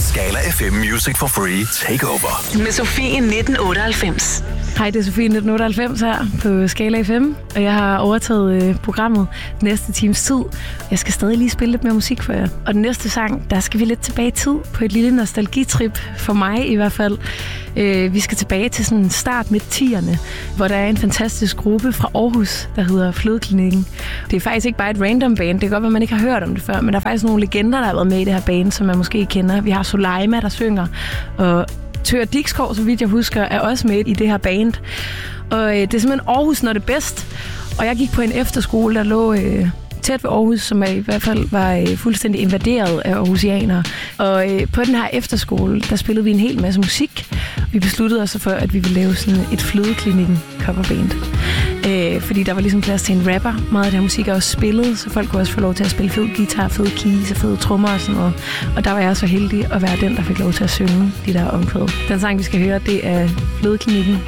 Scala FM Music for Free Takeover. Med Sofie 1998. Hej, det er Sofie 1998 her på Scala FM, og jeg har overtaget programmet næste times tid. Jeg skal stadig lige spille lidt mere musik for jer. Og den næste sang, der skal vi lidt tilbage i tid på et lille nostalgitrip, for mig i hvert fald. Vi skal tilbage til sådan start midt 10'erne, hvor der er en fantastisk gruppe fra Aarhus, der hedder Flødeklinikken. Det er faktisk ikke bare et random band, det kan godt være, man ikke har hørt om det før, men der er faktisk nogle legender, der har været med i det her band, som man måske kender. Vi har Soleima, der synger, og Tør Dikskov, så vidt jeg husker, er også med i det her band. Og det er simpelthen Aarhus, når det er bedst. Og jeg gik på en efterskole, der lå tæt ved Aarhus, som i hvert fald var fuldstændig invaderet af aarhusianere. Og på den her efterskole, der spillede vi en hel masse musik. Vi besluttede os for, at vi ville lave sådan et Flødeklinikken coverband. Fordi der var ligesom plads til en rapper. Meget af det her musik er også spillet, så folk kunne også få lov til at spille fed guitar, fed keys og fede trommer og sådan noget. Og der var jeg så heldig at være den, der fik lov til at synge de der omkvæd. Den sang, vi skal høre, det er Flødeklinikken